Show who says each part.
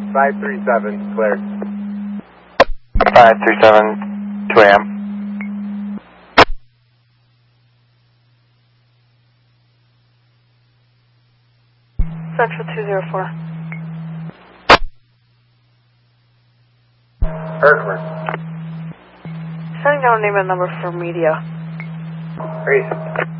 Speaker 1: 537, clear.
Speaker 2: 537, 2 a.m.
Speaker 3: Central 204.
Speaker 1: Herkimer.
Speaker 3: Sending down name and number for media.
Speaker 1: Great.